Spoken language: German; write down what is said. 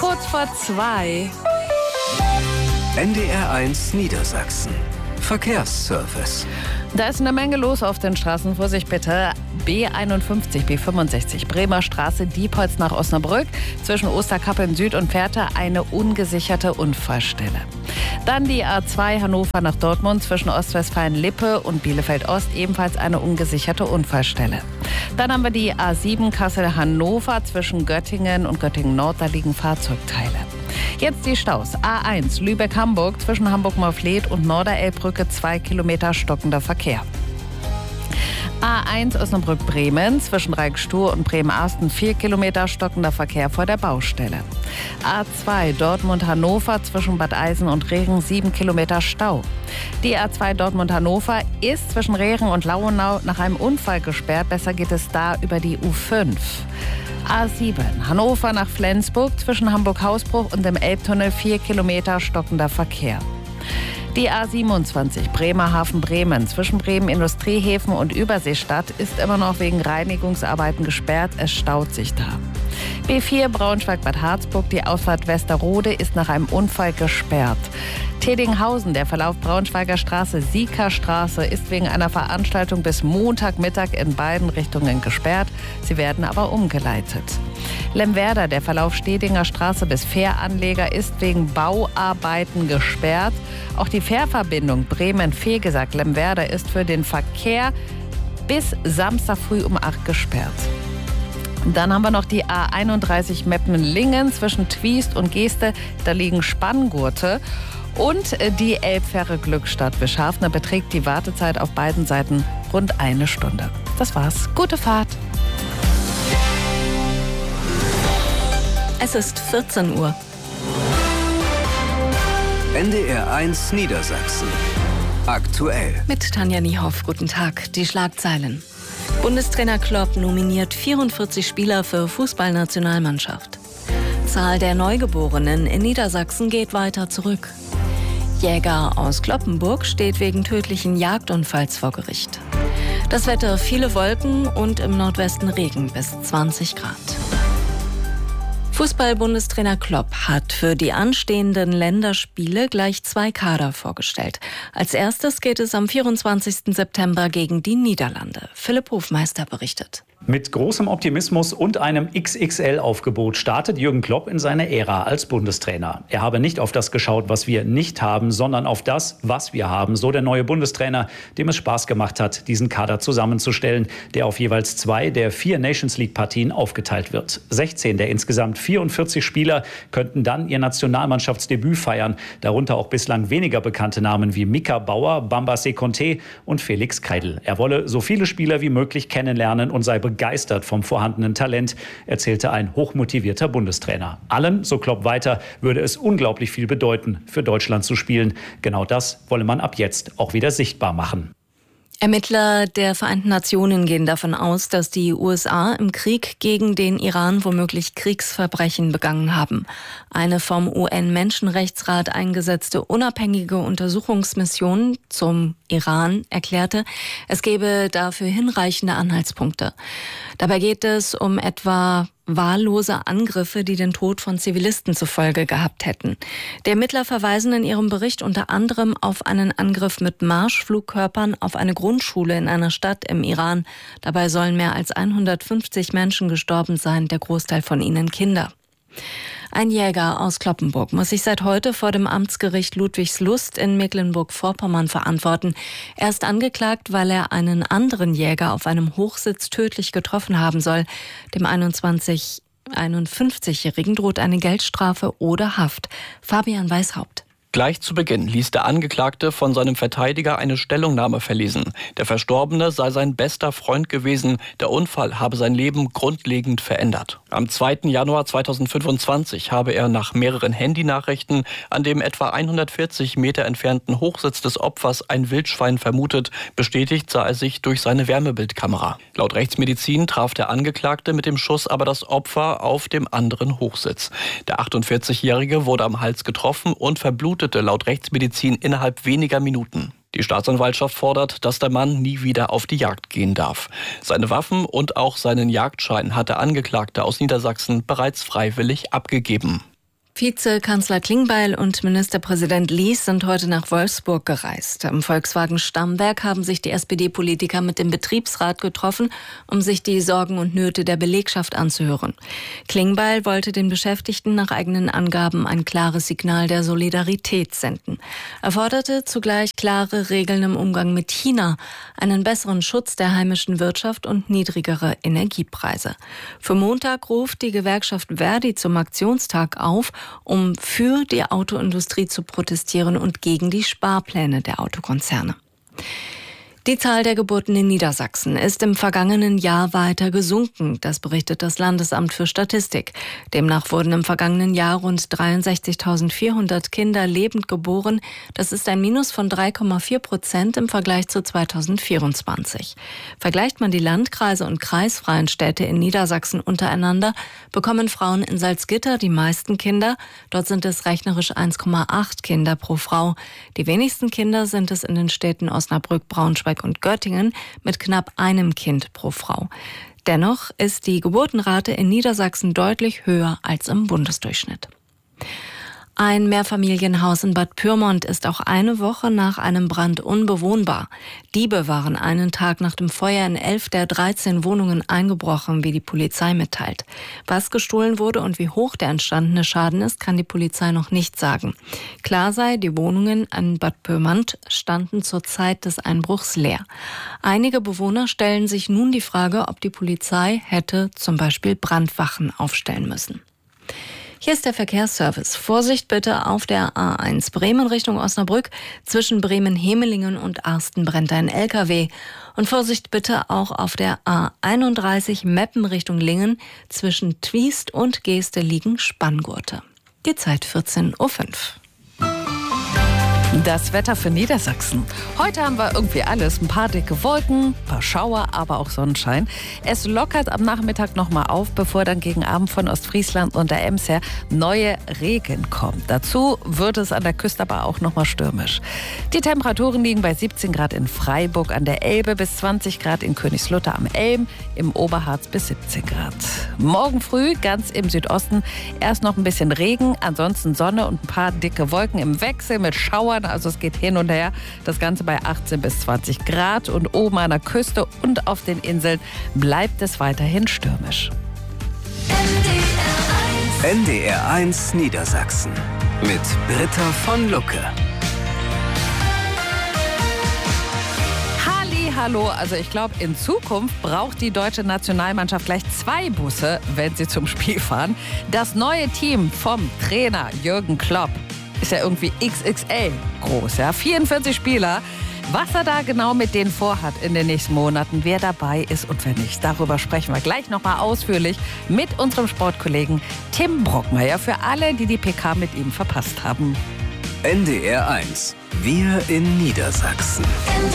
Kurz vor 2. NDR1 Niedersachsen. Verkehrsservice. Da ist eine Menge los auf den Straßen. Vorsicht bitte. B51, B65, Bremer Straße, Diepholz nach Osnabrück. Zwischen Osterkappeln Süd und Fährte eine ungesicherte Unfallstelle. Dann die A2 Hannover nach Dortmund zwischen Ostwestfalen-Lippe und Bielefeld-Ost, ebenfalls eine ungesicherte Unfallstelle. Dann haben wir die A7 Kassel-Hannover zwischen Göttingen und Göttingen-Nord, da liegen Fahrzeugteile. Jetzt die Staus. A1 Lübeck-Hamburg zwischen Hamburg-Morfleet und Norderelbbrücke 2 Kilometer stockender Verkehr. A1 Osnabrück-Bremen zwischen Reikstuhr und Bremen-Arsten 4 Kilometer stockender Verkehr vor der Baustelle. A2 Dortmund-Hannover zwischen Bad Eisen und Rehren 7 Kilometer Stau. Die A2 Dortmund-Hannover ist zwischen Rehren und Lauenau nach einem Unfall gesperrt. Besser geht es da über die U5. A7 Hannover nach Flensburg zwischen Hamburg-Hausbruch und dem Elbtunnel 4 Kilometer stockender Verkehr. Die A27 Bremerhaven-Bremen zwischen Bremen Industriehäfen und Überseestadt ist immer noch wegen Reinigungsarbeiten gesperrt. Es staut sich da. B4 Braunschweig-Bad Harzburg, die Ausfahrt Westerrode ist nach einem Unfall gesperrt. Tedinghausen, der Verlauf Braunschweiger Straße, Siekerstraße ist wegen einer Veranstaltung bis Montagmittag in beiden Richtungen gesperrt. Sie werden aber umgeleitet. Lemwerder, der Verlauf Stedinger Straße bis Fähranleger ist wegen Bauarbeiten gesperrt. Auch die Fährverbindung Bremen-Vegesack-Lemwerder ist für den Verkehr bis Samstag früh um 8 gesperrt. Dann haben wir noch die A31 Meppen-Lingen zwischen Twiest und Geeste. Da liegen Spanngurte. Und die Elbfähre Glückstadt-Wischhafen. Da beträgt die Wartezeit auf beiden Seiten rund 1 Stunde. Das war's. Gute Fahrt. Es ist 14 Uhr. NDR1 Niedersachsen. Aktuell. Mit Tanja Niehoff. Guten Tag. Die Schlagzeilen. Bundestrainer Klopp nominiert 44 Spieler für Fußballnationalmannschaft. Zahl der Neugeborenen in Niedersachsen geht weiter zurück. Jäger aus Cloppenburg steht wegen tödlichen Jagdunfalls vor Gericht. Das Wetter: viele Wolken und im Nordwesten Regen bis 20 Grad. Fußball-Bundestrainer Klopp hat für die anstehenden Länderspiele gleich 2 Kader vorgestellt. Als erstes geht es am 24. September gegen die Niederlande. Philipp Hofmeister berichtet. Mit großem Optimismus und einem XXL-Aufgebot startet Jürgen Klopp in seine Ära als Bundestrainer. Er habe nicht auf das geschaut, was wir nicht haben, sondern auf das, was wir haben. So der neue Bundestrainer, dem es Spaß gemacht hat, diesen Kader zusammenzustellen, der auf jeweils 2 der 4 Nations-League-Partien aufgeteilt wird. 16 der insgesamt 44 Spieler könnten dann ihr Nationalmannschaftsdebüt feiern. Darunter auch bislang weniger bekannte Namen wie Mika Bauer, Bamba Sekonte und Felix Kreidl. Er wolle so viele Spieler wie möglich kennenlernen und sei begeistert vom vorhandenen Talent, erzählte ein hochmotivierter Bundestrainer. Allen, so Klopp weiter, würde es unglaublich viel bedeuten, für Deutschland zu spielen. Genau das wolle man ab jetzt auch wieder sichtbar machen. Ermittler der Vereinten Nationen gehen davon aus, dass die USA im Krieg gegen den Iran womöglich Kriegsverbrechen begangen haben. Eine vom UN-Menschenrechtsrat eingesetzte unabhängige Untersuchungsmission zum Iran erklärte, es gebe dafür hinreichende Anhaltspunkte. Dabei geht es um etwa wahllose Angriffe, die den Tod von Zivilisten zur Folge gehabt hätten. Die Ermittler verweisen in ihrem Bericht unter anderem auf einen Angriff mit Marschflugkörpern auf eine Grundschule in einer Stadt im Iran. Dabei sollen mehr als 150 Menschen gestorben sein, der Großteil von ihnen Kinder. Ein Jäger aus Cloppenburg muss sich seit heute vor dem Amtsgericht Ludwigslust in Mecklenburg-Vorpommern verantworten. Er ist angeklagt, weil er einen anderen Jäger auf einem Hochsitz tödlich getroffen haben soll. Dem 51-Jährigen droht eine Geldstrafe oder Haft. Fabian Weishaupt. Gleich zu Beginn ließ der Angeklagte von seinem Verteidiger eine Stellungnahme verlesen. Der Verstorbene sei sein bester Freund gewesen. Der Unfall habe sein Leben grundlegend verändert. Am 2. Januar 2025 habe er nach mehreren Handynachrichten an dem etwa 140 Meter entfernten Hochsitz des Opfers ein Wildschwein vermutet. Bestätigt sah er sich durch seine Wärmebildkamera. Laut Rechtsmedizin traf der Angeklagte mit dem Schuss aber das Opfer auf dem anderen Hochsitz. Der 48-Jährige wurde am Hals getroffen und verblutete laut Rechtsmedizin innerhalb weniger Minuten. Die Staatsanwaltschaft fordert, dass der Mann nie wieder auf die Jagd gehen darf. Seine Waffen und auch seinen Jagdschein hat der Angeklagte aus Niedersachsen bereits freiwillig abgegeben. Vizekanzler Klingbeil und Ministerpräsident Lies sind heute nach Wolfsburg gereist. Am Volkswagen-Stammwerk haben sich die SPD-Politiker mit dem Betriebsrat getroffen, um sich die Sorgen und Nöte der Belegschaft anzuhören. Klingbeil wollte den Beschäftigten nach eigenen Angaben ein klares Signal der Solidarität senden. Er forderte zugleich klare Regeln im Umgang mit China, einen besseren Schutz der heimischen Wirtschaft und niedrigere Energiepreise. Für Montag ruft die Gewerkschaft Verdi zum Aktionstag auf, um für die Autoindustrie zu protestieren und gegen die Sparpläne der Autokonzerne. Die Zahl der Geburten in Niedersachsen ist im vergangenen Jahr weiter gesunken. Das berichtet das Landesamt für Statistik. Demnach wurden im vergangenen Jahr rund 63.400 Kinder lebend geboren. Das ist ein Minus von 3,4% im Vergleich zu 2024. Vergleicht man die Landkreise und kreisfreien Städte in Niedersachsen untereinander, bekommen Frauen in Salzgitter die meisten Kinder. Dort sind es rechnerisch 1,8 Kinder pro Frau. Die wenigsten Kinder sind es in den Städten Osnabrück, Braunschweig und Göttingen mit knapp einem Kind pro Frau. Dennoch ist die Geburtenrate in Niedersachsen deutlich höher als im Bundesdurchschnitt. Ein Mehrfamilienhaus in Bad Pyrmont ist auch eine Woche nach einem Brand unbewohnbar. Diebe waren einen Tag nach dem Feuer in 11 der 13 Wohnungen eingebrochen, wie die Polizei mitteilt. Was gestohlen wurde und wie hoch der entstandene Schaden ist, kann die Polizei noch nicht sagen. Klar sei, die Wohnungen in Bad Pyrmont standen zur Zeit des Einbruchs leer. Einige Bewohner stellen sich nun die Frage, ob die Polizei hätte zum Beispiel Brandwachen aufstellen müssen. Hier ist der Verkehrsservice. Vorsicht bitte auf der A1 Bremen Richtung Osnabrück. Zwischen Bremen-Hemelingen und Arsten brennt ein LKW. Und Vorsicht bitte auch auf der A31 Meppen Richtung Lingen. Zwischen Twiest und Geeste liegen Spanngurte. Die Zeit 14:05 Uhr. Das Wetter für Niedersachsen. Heute haben wir irgendwie alles. Ein paar dicke Wolken, ein paar Schauer, aber auch Sonnenschein. Es lockert am Nachmittag nochmal auf, bevor dann gegen Abend von Ostfriesland und der Ems her neue Regen kommt. Dazu wird es an der Küste aber auch nochmal stürmisch. Die Temperaturen liegen bei 17 Grad in Freiburg an der Elbe bis 20 Grad in Königslutter am Elm, im Oberharz bis 17 Grad. Morgen früh ganz im Südosten erst noch ein bisschen Regen, ansonsten Sonne und ein paar dicke Wolken im Wechsel mit Schauern. Also es geht hin und her. Das Ganze bei 18 bis 20 Grad. Und oben an der Küste und auf den Inseln bleibt es weiterhin stürmisch. NDR1 Niedersachsen mit Britta von Lucke. Hallo, also ich glaube, in Zukunft braucht die deutsche Nationalmannschaft gleich 2 Busse, wenn sie zum Spiel fahren. Das neue Team vom Trainer Jürgen Klopp ist ja irgendwie XXL groß, ja, 44 Spieler. Was er da genau mit denen vorhat in den nächsten Monaten, wer dabei ist und wer nicht, darüber sprechen wir gleich nochmal ausführlich mit unserem Sportkollegen Tim Brockmeier, für alle, die die PK mit ihm verpasst haben. NDR1, wir in Niedersachsen.